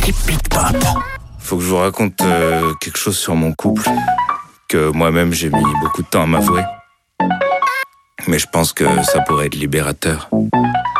Hip Hop. Faut que je vous raconte quelque chose sur mon couple que moi-même j'ai mis beaucoup de temps à m'avouer. Mais je pense que ça pourrait être libérateur.